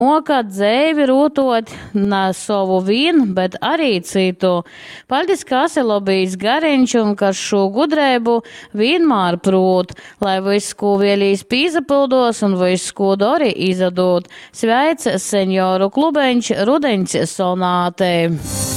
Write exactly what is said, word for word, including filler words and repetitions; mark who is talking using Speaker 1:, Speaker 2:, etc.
Speaker 1: Moka dzēvi rūtot na savu vien, bet arī citu. Paldies, ka esi lobijs gariņš un ka šo gudrēbu vienmēr prūt, lai viss, ko vēlīs pīzapildos un viss, ko dori izadot. Sveic senjoru klubeņš rudeņs sonātei.